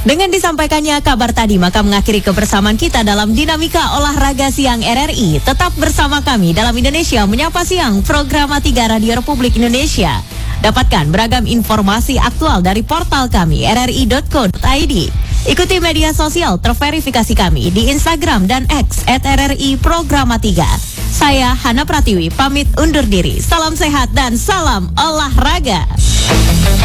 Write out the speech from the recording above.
Dengan disampaikannya kabar tadi, maka mengakhiri kebersamaan kita dalam Dinamika Olahraga Siang RRI. Tetap bersama kami dalam Indonesia Menyapa Siang, program 3 Radio Republik Indonesia. Dapatkan beragam informasi aktual dari portal kami, rri.co.id. Ikuti media sosial terverifikasi kami di Instagram dan X @RRI Programa 3. Saya Hana Pratiwi, pamit undur diri. Salam sehat dan salam olahraga.